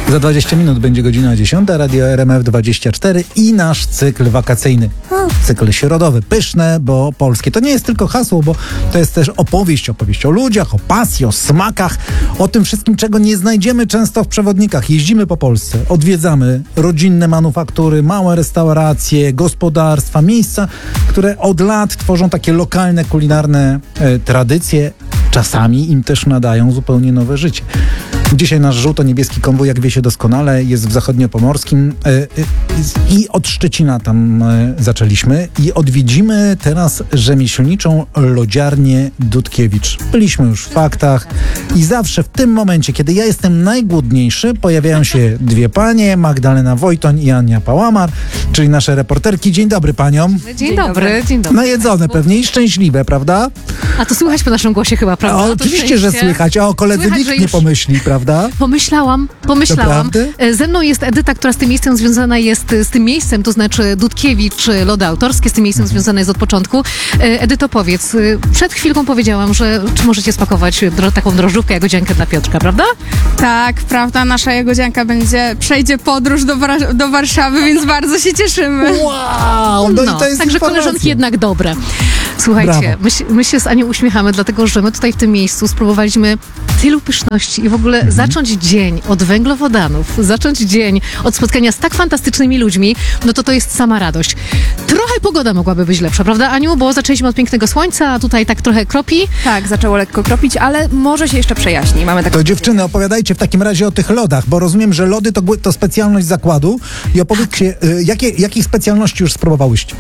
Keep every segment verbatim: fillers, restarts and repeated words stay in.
Za dwadzieścia minut będzie godzina dziesiąta, Radio R M F dwadzieścia cztery i nasz cykl wakacyjny. Cykl środowy, pyszne, bo polskie. To nie jest tylko hasło, bo to jest też opowieść, opowieść o ludziach, o pasji, o smakach, o tym wszystkim, czego nie znajdziemy często w przewodnikach. Jeździmy po Polsce, odwiedzamy rodzinne manufaktury, małe restauracje, gospodarstwa, miejsca, które od lat tworzą takie lokalne, kulinarne e, tradycje. Czasami im też nadają zupełnie nowe życie. Dzisiaj nasz żółto-niebieski konwój, jak wie się doskonale, jest w zachodniopomorskim e, e, i od Szczecina tam e, zaczęliśmy i odwiedzimy teraz rzemieślniczą lodziarnię Dudkiewicz. Byliśmy już w faktach i zawsze w tym momencie, kiedy ja jestem najgłodniejszy, pojawiają się dwie panie, Magdalena Wojtoń i Ania Pałamar, czyli nasze reporterki. Dzień dobry paniom. Dzień, dzień dobry, dzień dobry. Najedzone pewnie i szczęśliwe, prawda? A to słychać po naszym głosie chyba, prawda? O, oczywiście, że słychać, a o koledzy Słychać, nikt że nie już- pomyśli, prawda? Pomyślałam, pomyślałam. Doprawdy? Ze mną jest Edyta, która z tym miejscem związana jest, z tym miejscem, to znaczy Dudkiewicz, lody autorskie, z tym miejscem związana jest od początku. Edyto, powiedz, przed chwilką powiedziałam, że czy możecie spakować dro, taką drożdżówkę, jagodziankę dla Piotrka, prawda? Tak, prawda, nasza jagodzianka będzie, przejdzie podróż do, War- do Warszawy, więc bardzo się cieszymy. Wow! No, i to jest także informacja. koleżanki jednak dobre. Słuchajcie, Brawo. my, się- my się z Anią uśmiechamy, dlatego że my tutaj w tym miejscu spróbowaliśmy tylu pyszności i w ogóle Mhm. zacząć dzień od węglowodanów, zacząć dzień od spotkania z tak fantastycznymi ludźmi, no to to jest sama radość. Trochę pogoda mogłaby być lepsza, prawda, Aniu? Bo zaczęliśmy od pięknego słońca, a tutaj tak trochę kropi. Tak, zaczęło lekko kropić, ale może się jeszcze przejaśni. Mamy taką To dziewczyny, opowiadajcie w takim razie o tych lodach, bo rozumiem, że lody to, były- to specjalność zakładu i opowiedzcie, y, jakie, jakich specjalności już spróbowałyście?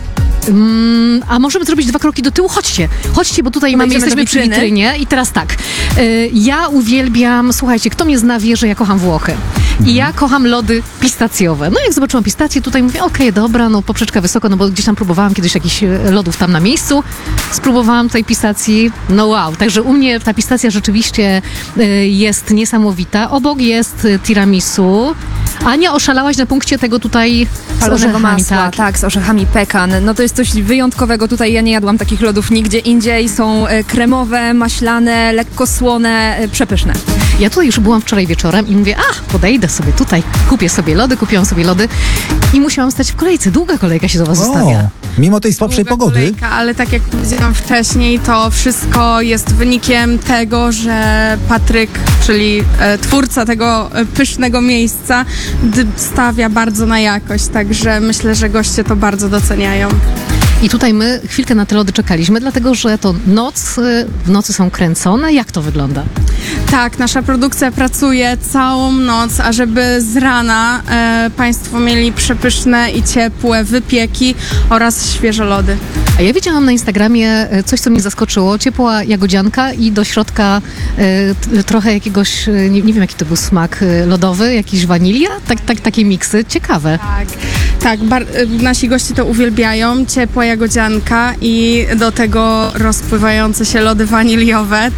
Mm, a możemy zrobić dwa kroki do tyłu? Chodźcie, chodźcie, bo tutaj mamy, Podejdziemy jesteśmy do przy witryny. witrynie i teraz tak. Y, ja uwielbiam, słuchajcie, kto mnie zna wie, że ja kocham Włochy. I ja kocham lody pistacjowe. No jak zobaczyłam pistację, tutaj mówię, okej, dobra, no poprzeczka wysoko, no bo gdzieś tam próbowałam kiedyś jakichś e, lodów tam na miejscu. Spróbowałam tej pistacji, no wow. Także u mnie ta pistacja rzeczywiście e, jest niesamowita. Obok jest e, tiramisu. Ania, oszalałaś na punkcie tego tutaj z palonego orzechami, masła, tak. tak. z orzechami pekan. No to jest coś wyjątkowego. Tutaj ja nie jadłam takich lodów nigdzie indziej. Są e, kremowe, maślane, lekko słone, e, przepyszne. Ja tutaj już byłam wczoraj wieczorem i mówię, a podejdę sobie tutaj, kupię sobie lody, kupiłam sobie lody i musiałam stać w kolejce. Długa kolejka się do was zostawia. Mimo tej słabszej Długa pogody. kolejka, ale tak jak powiedziałam wcześniej, to wszystko jest wynikiem tego, że Patryk, czyli e, twórca tego e, pysznego miejsca, d- stawia bardzo na jakość, także myślę, że goście to bardzo doceniają. I tutaj my chwilkę na te lody czekaliśmy, dlatego że to noc, y, w nocy są kręcone. Jak to wygląda? Tak, nasza produkcja pracuje całą noc, ażeby z rana e, Państwo mieli przepyszne i ciepłe wypieki oraz świeże lody. A ja widziałam na Instagramie y, coś, co mnie zaskoczyło. Ciepła jagodzianka i do środka y, t- trochę jakiegoś, y, nie, nie wiem jaki to był smak y, lodowy, jakiś wanilia, tak, tak, takie miksy. Ciekawe. Tak, tak, bar- y, nasi goście to uwielbiają, ciepła jagodzianka i do tego rozpływające się lody waniliowe.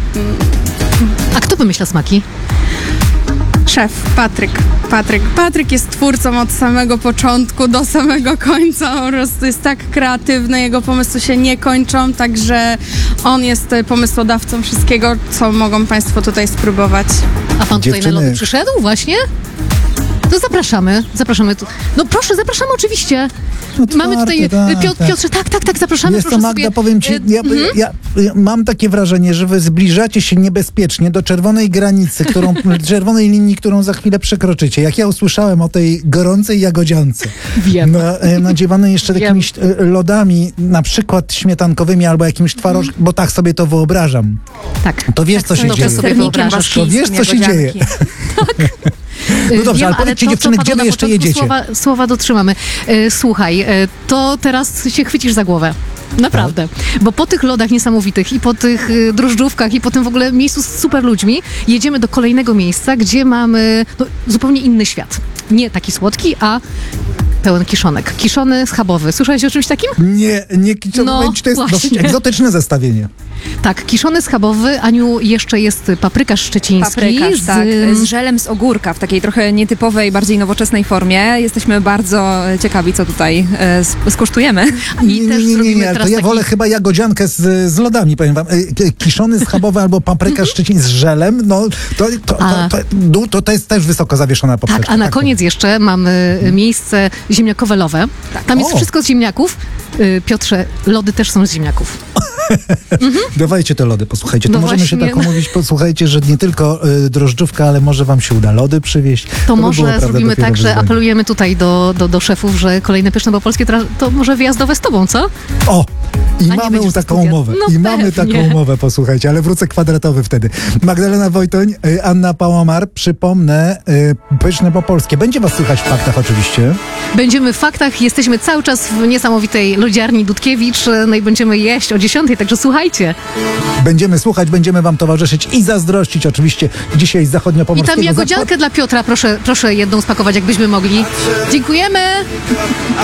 A kto wymyśla smaki? Szef, Patryk. Patryk. Patryk jest twórcą od samego początku do samego końca. Po prostu jest tak kreatywny, jego pomysły się nie kończą, także on jest y, pomysłodawcą wszystkiego, co mogą Państwo tutaj spróbować. A pan tutaj Dziewczyny. na lody przyszedł właśnie? To zapraszamy, zapraszamy. tu- No proszę, zapraszamy oczywiście. Otwarte, Mamy tutaj, tak, Piotr, tak. Piotrze, tak, tak, tak, zapraszamy. Jest to, proszę Magda, sobie, powiem ci, y, ja, mhm. ja, ja mam takie wrażenie, że wy zbliżacie się niebezpiecznie do czerwonej granicy, którą, czerwonej linii, którą za chwilę przekroczycie. Jak ja usłyszałem o tej gorącej jagodziance, Wiem. na, e, nadziewanej jeszcze Wiem. jakimiś e, lodami, na przykład śmietankowymi albo jakimś twarożkiem, bo tak sobie to wyobrażam. Tak. To wiesz, co się dobrze dzieje. sobie Sternikiem wyobrażasz. To wiesz, co się dzieje. No dobrze, Wiem, ale powiedzcie, to, co dziewczyny, padło gdzie wy na jeszcze początku, jedziecie? Słowa, słowa dotrzymamy. E, Słuchaj, e, to teraz się chwycisz za głowę. Naprawdę. Bo po tych lodach niesamowitych i po tych y, drożdżówkach i po tym w ogóle miejscu z super ludźmi jedziemy do kolejnego miejsca, gdzie mamy no, zupełnie inny świat. Nie taki słodki, a pełen kiszonek. Kiszony schabowy. Słyszałeś o czymś takim? Nie, nie kiczę, No, to jest właśnie. dosyć egzotyczne zestawienie. Tak, kiszony schabowy, Aniu, jeszcze jest paprykarz szczeciński. Paprykarz, z, tak, z żelem z ogórka w takiej trochę nietypowej, bardziej nowoczesnej formie. Jesteśmy bardzo ciekawi, co tutaj e, sk- skosztujemy. I też zrobimy to teraz ja taki... wolę chyba jagodziankę z, z lodami, powiem wam. Y, Kiszony schabowy albo papryka szczecin z żelem, no to, to, to, A. to, to, to, to jest też wysoko zawieszona poprzeczka. Tak, a na koniec jeszcze mamy miejsce ziemniakowe lowe. Tam jest O. wszystko z ziemniaków. Y, Piotrze, lody też są z ziemniaków. Dawajcie te lody, posłuchajcie. To No możemy się właśnie. tak umówić, posłuchajcie, że nie tylko y, drożdżówka, ale może wam się uda lody przywieźć. To by może było, prawda, zrobimy dopiero tak, że wyzwanie. apelujemy tutaj do, do, do szefów, że kolejne pyszne bo polskie tra- to może wyjazdowe z tobą, co? O! I nie mamy będziesz taką studia. umowę. No I mamy pewnie. taką umowę, posłuchajcie, ale wrócę kwadratowy wtedy. Magdalena Wojtoń, y, Anna Pałamar, przypomnę, y, pyszne po polskie. Będzie was słychać w faktach oczywiście. Będziemy w faktach, jesteśmy cały czas w niesamowitej lodziarni Dudkiewicz, no i będziemy jeść o dziesiątej, także słuchajcie. Będziemy słuchać, będziemy wam towarzyszyć i zazdrościć oczywiście dzisiaj z I zachodniopomorskiego. tam jagodziankę dla Piotra, proszę, proszę jedną spakować, jakbyśmy mogli. Dziękujemy!